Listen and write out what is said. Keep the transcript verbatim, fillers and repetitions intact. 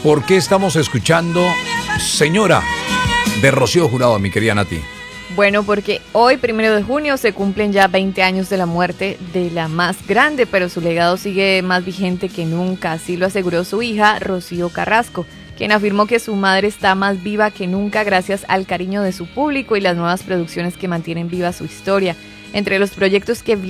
¿Por qué estamos escuchando Señora de Rocío Jurado, mi querida Nati? Bueno, porque hoy, primero de junio, se cumplen ya veinte años de la muerte de la más grande, pero su legado sigue más vigente que nunca, así lo aseguró su hija, Rocío Carrasco, quien afirmó que su madre está más viva que nunca gracias al cariño de su público y las nuevas producciones que mantienen viva su historia. Entre los proyectos que